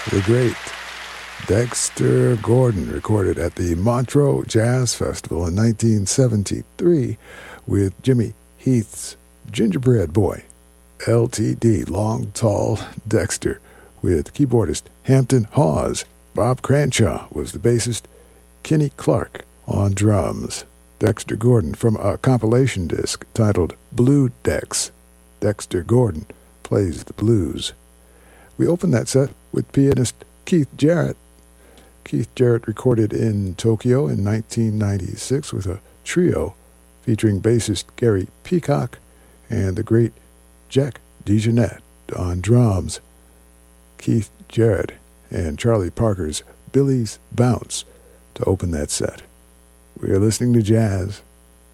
The great Dexter Gordon recorded at the Montreux Jazz Festival in 1973 with Jimmy Heath's Gingerbread Boy. LTD, Long Tall Dexter, with keyboardist Hampton Hawes. Bob Cranshaw was the bassist. Kenny Clark on drums. Dexter Gordon from a compilation disc titled Blue Dex. Dexter Gordon plays the blues. We opened that set with pianist Keith Jarrett. Keith Jarrett recorded in Tokyo in 1996 with a trio featuring bassist Gary Peacock and the great Jack DeJohnette on drums. Keith Jarrett and Charlie Parker's Billy's Bounce to open that set. We are listening to jazz